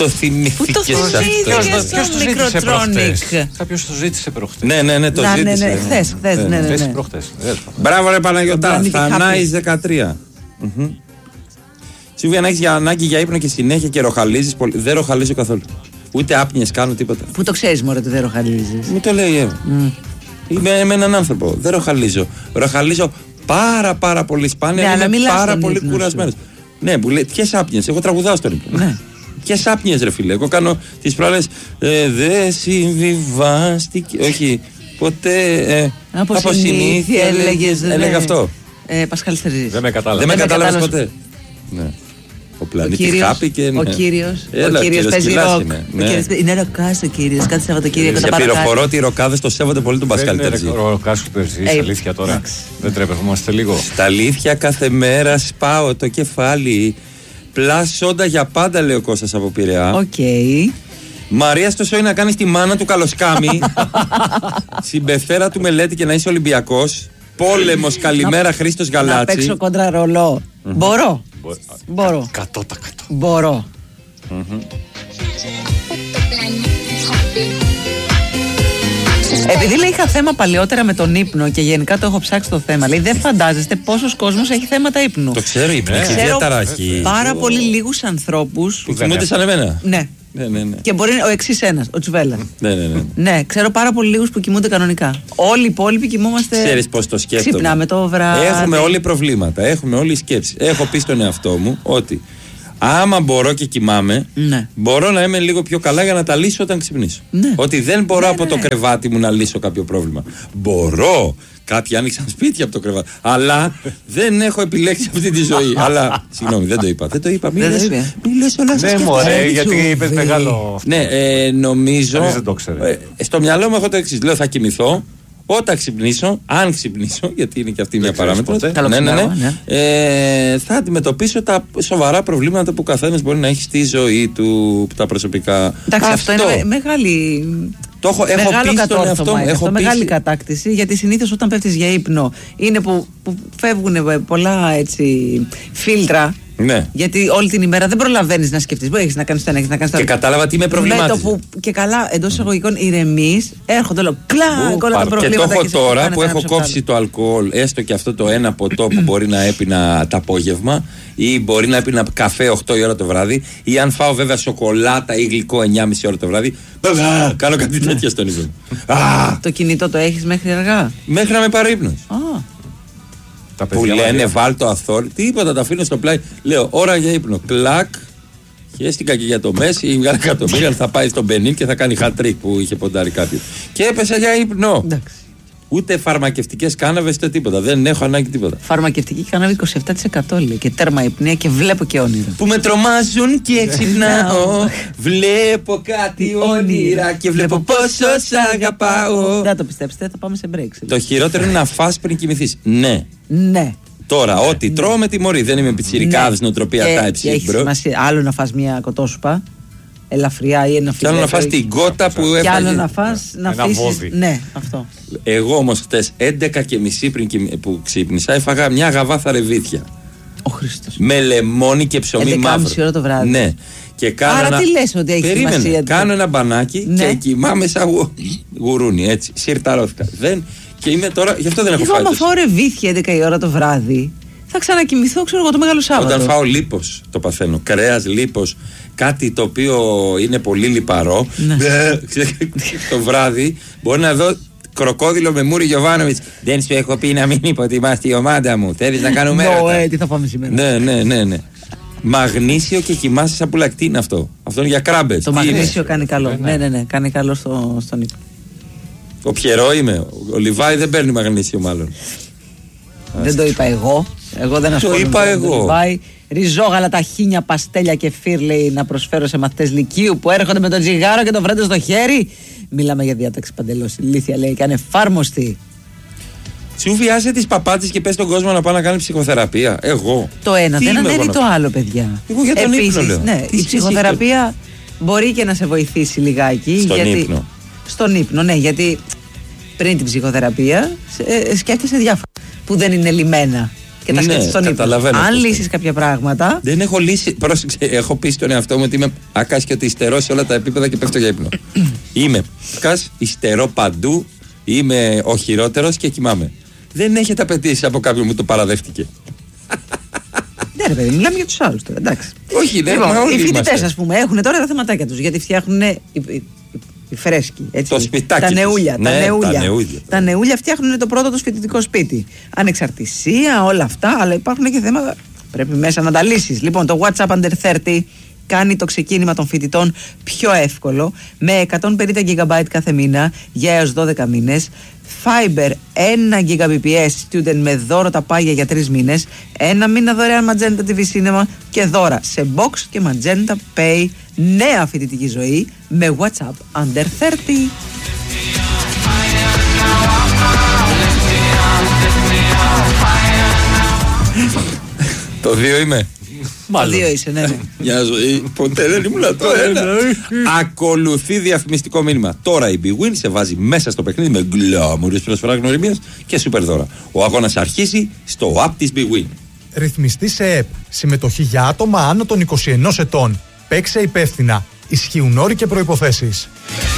Το θυμηθήκες αυτό. Ποιος το ζήτησε προχτές? Κάποιος το ζήτησε προχτές. Ναι, το ζήτησε. Χθες προχτές. Μπράβο ρε Παναγιωτά, Θανάης 13. Σίλβια, να έχεις ανάγκη για ύπνο και συνέχεια και ροχαλίζεις πολύ. Δεν ροχαλίζω καθόλου. Ούτε άπνιες κάνω τίποτα. Πού το ξέρεις μωρέ ότι δεν ροχαλίζεις? Μου το λέει η Εύα. Είμαι με έναν άνθρωπο. Δεν ροχαλίζω. Ροχαλίζω πάρα πολύ σπάνια. Ναι, είμαι πάρα πολύ κουρασμένος. Ναι, που λέει ποιες άπνιες. Εγώ τραγουδάω στον ύπνο. Ναι. Ποιες άπνιες ρε φίλε. Εγώ κάνω τις προάλλες. Δεν συμβιβάστηκε. Όχι. Ποτέ. Από συνήθεια έλεγε αυτό. Πασχάλης Τερζής. Δεν με κατάλαβες ποτέ. Ναι. Ο πλανήτης χάπη και. Ο κύριος παίζει ροκ. Είναι ροκάς ο κύριος. Κάθε Σαββατοκύριακο τα παρακάτω. Σε πληροφορώ ότι οι ροκάδες το σέβονται πολύ τον Πασχάλη Τερζή. Ο ροκάς του Τερζή, αλήθεια τώρα. Δεν τρέπευόμαστε λίγο. Στα αλήθεια κάθε μέρα σπάω το κεφάλι. Πλάσσοντα για πάντα, λέει ο Κώστας από Πειραιά. Οκ. Μαρία στο σόι να κάνεις τη μάνα του καλοσκάμι. Συμπεφέρα του μελέτη και να είσαι Ολυμπιακός. Πόλεμος, καλημέρα Χρήστος Γαλάτσι. Να παίξω κόντρα ρολό. Μπορώ. 100%. Μπορώ. Επειδή λέει είχα θέμα παλαιότερα με τον ύπνο και γενικά το έχω ψάξει το θέμα, λέει δεν φαντάζεστε πόσος κόσμος έχει θέματα ύπνου. Το ξέρω, ύπνο. Ξέρω πάρα πολύ λίγους ανθρώπους που κοιμούνται σαν εμένα. Ναι. Και μπορεί ο εξής ένας, ο Τσουβέλλα. Ναι, ξέρω πάρα πολύ λίγους που κοιμούνται κανονικά. Όλοι οι υπόλοιποι κοιμόμαστε. Ξέρεις πώς το σκέφτομαι? Ξυπνάμε το βράδυ. Έχουμε όλοι προβλήματα, έχουμε όλοι σκέψεις. Έχω πει στον εαυτό μου ότι άμα μπορώ και κοιμάμαι, μπορώ να είμαι λίγο πιο καλά για να τα λύσω όταν ξυπνήσω. Ότι δεν μπορώ από το κρεβάτι μου να λύσω κάποιο πρόβλημα. Μπορώ. Κάποιοι άνοιξαν σπίτια από το κρεβάτι. Αλλά δεν έχω επιλέξει αυτή τη ζωή. Αλλά, συγγνώμη, δεν το είπα. Μη λες όλα σας. Ναι, μωρέ, γιατί είπες μεγάλο. Ναι, νομίζω. Δεν το ξέρει. Στο μυαλό μου έχω το εξής. Λέω θα κοιμηθώ. Όταν ξυπνήσω, αν ξυπνήσω, γιατί είναι και αυτή μια παράμετρο, θα αντιμετωπίσω τα σοβαρά προβλήματα που ο καθένας μπορεί να έχει στη ζωή του, τα προσωπικά. Εντάξει, αυτό είναι μεγάλη. Μεγάλο κατόρθωμα, αυτό μεγάλη κατάκτηση, γιατί συνήθως όταν πέφτεις για ύπνο είναι που φεύγουν πολλά έτσι φίλτρα. Ναι. Γιατί όλη την ημέρα δεν προλαβαίνεις να σκεφτείς. Μπορεί να κάνεις το ένα, έχεις να κάνεις το άλλο. Και κατάλαβα τι με προβλημάτιζε. Και καλά, εντός εισαγωγικών ηρεμείς, έρχονται όλο κλακ όλα τα προβλήματα. Και το έχω τώρα που έχω κόψει το αλκοόλ, έστω και αυτό το ένα ποτό που μπορεί να έπινα το απόγευμα, ή μπορεί να έπινα καφέ 8 η ώρα το βράδυ, ή αν φάω βέβαια σοκολάτα ή γλυκό 9,5 ώρα το βράδυ. Κάνω κάτι τέτοιο στον ύπνο. Το κινητό το έχεις μέχρι αργά? Μέχρι να με πάρει ύπνος. Που λένε βάλ το αθόρ, τίποτα, τα αφήνω στο πλάι. Λέω ώρα για ύπνο. Κλακ. Χαίστηκα και για το Μέση. Ή μια εκατομμύρια θα πάει στον Μπενίν και θα κάνει hat-trick που είχε ποντάρει κάποιο. Και έπεσα για ύπνο. Εντάξει. Ούτε φαρμακευτικές κάναβες ούτε τίποτα. Δεν έχω ανάγκη τίποτα. Φαρμακευτική κάναβη 27% λέει. Και τέρμα υπνία και βλέπω και όνειρα. Που με τρομάζουν και ξυπνάω. Βλέπω κάτι όνειρα και βλέπω πόσο σ' αγαπάω. Δεν το πιστέψετε, θα πάμε σε break. Το χειρότερο είναι να φας πριν κοιμηθείς. Ναι. Ναι. Τώρα, ό,τι τρώω με τιμωρεί. Δεν είμαι πιτσιρικάδης νοοτροπία type. Έχει σημασία. Άλλο να φας μια κοτόσουπα ελαφριά ή ένα φιλέτο. Και άλλο να φας την κότα που έφαγε. Και άλλο να φας να αφήσεις. Ναι, αυτό. Εγώ όμως χτες 11:30 πριν που ξύπνησα έφαγα μια γαβάθα ρεβίθια. Ο Χριστός. Με λεμόνι και ψωμί μαύρο. 11:30 ώρα το βράδυ. Ναι. Και άρα τι λες ότι έχει σημασία? Κάνω ένα μπανάκι και κοιμάμαι σαν γουρούνι. Έτσι. Σιρταρώθηκα. Και είμαι τώρα, γι' αυτό δεν έχω φάει. Εγώ άμα φάω ρεβίθια 11 η ώρα το βράδυ, θα ξανακοιμηθώ, ξέρω εγώ, το Μεγάλο Σάββατο. Όταν φάω λίπος το παθαίνω. Κρέας, λίπος, κάτι το οποίο είναι πολύ λιπαρό. Το βράδυ μπορεί να δω κροκόδιλο με Μούρι Γιοβάνοβιτς. Δεν σου έχω πει να μην υποτιμάς τη ομάδα μου. Θέλεις να κάνουμε έρωτα? Τι θα πάμε σήμερα? Ναι. Μαγνήσιο και κοιμάσαι σαν πουλάκι. Τι είναι αυτό? Αυτό είναι για κράμπες. Το μαγνήσιο κάνει καλό. Ναι, κάνει καλό στον ύπνο. Ο Πιερό είμαι. Ο Λιβάη δεν παίρνει μαγνήσιο μάλλον. Δεν το είπα εγώ. Εγώ δεν ασχολούμαι. Το είπα εγώ. Ριζόγαλα, ταχίνια, παστέλια και φύρ λέει να προσφέρω σε μαθητές λυκείου που έρχονται με το τσιγάρο και το βρέντε στο χέρι. Μιλάμε για διάταξη παντελώς ηλίθια λέει και ανεφάρμοστη. Σου βιάζε τις παπάτσες και πες στον κόσμο να πάει να κάνει ψυχοθεραπεία. Εγώ. Το ένα δεν ανέρει το άλλο, παιδιά. Εγώ για τον ύπνο λέω. Ναι, η ψυχοθεραπεία μπορεί και να σε βοηθήσει λιγάκι. Ύπνο. Στον ύπνο, ναι, γιατί πριν την ψυχοθεραπεία σκέφτεσαι διάφορα που δεν είναι λυμμένα. Και και τα σκέφτεσαι στον ύπνο. Αν λύσεις κάποια πράγματα. Δεν έχω λύσει. Πρόσεξε, έχω πει στον εαυτό μου ότι είμαι άκας και ότι υστερώ σε όλα τα επίπεδα και πέφτω για ύπνο. Είμαι άκας, υστερώ παντού, είμαι ο χειρότερος και κοιμάμαι. Δεν έχετε απαιτήσει από κάποιον που το παραδέχτηκε. Ναι, ρε παιδί, μιλάμε για τους άλλους τώρα, εντάξει. Όχι, δεν οι φοιτητές, ας πούμε, έχουν τώρα τα θεματάκια τους γιατί φτιάχνουν οι φρέσκοι. Έτσι, το σπιτάκι. Τα νεούλια. Ναι, τα νεούλια φτιάχνουν το πρώτο τους φοιτητικό σπίτι. Ανεξαρτησία, όλα αυτά, αλλά υπάρχουν και θέματα. Πρέπει μέσα να τα λύσεις. Λοιπόν, το WhatsApp Under 30 κάνει το ξεκίνημα των φοιτητών πιο εύκολο με 150 GB κάθε μήνα για έως 12 μήνες. Fiber 1 Gbps student με δώρο τα πάγια για 3 μήνες. 1 μήνα δωρεάν Magenta TV Cinema και δώρα σε Box και Magenta Pay. Νέα φοιτητική ζωή με WhatsApp Under 30. Το 2 είμαι. Μάλλον. Το 2 είσαι, ναι. Μια ζωή. Ποτέ δεν ήμουν το 1. Ακολουθεί διαφημιστικό μήνυμα. Τώρα η Big Win σε βάζει μέσα στο παιχνίδι με γκλάμουρες προσφορά γνωριμίας και σούπερ δώρα. Ο αγώνας αρχίζει στο app της Big Win. Ρυθμιστή σε ΕΠ. Συμμετοχή για άτομα άνω των 21 ετών. Παίξε υπεύθυνα. Ισχύουν όροι και προϋποθέσεις.